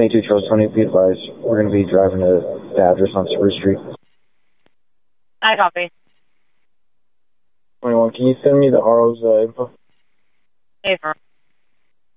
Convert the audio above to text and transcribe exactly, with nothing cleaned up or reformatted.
ninety-two Charles Tony, be advised. We're going to be driving to the address on Spruce Street. I copy. twenty-one, can you send me the R O's uh, info? Hey, for